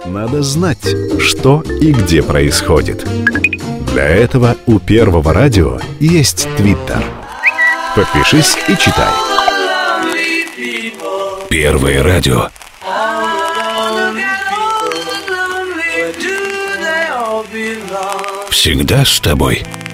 Надо знать, что и где происходит. Для этого у Первого радио есть Твиттер. Подпишись и читай. Первое радио. Всегда с тобой.